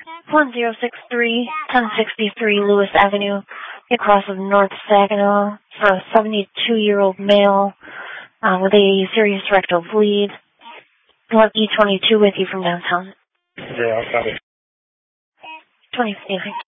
1063, 1063 Lewis Avenue, across of North Saginaw, for a 72-year-old male with a serious rectal bleed. We'll have E22 with you from downtown. Yeah, I'll copy. 20.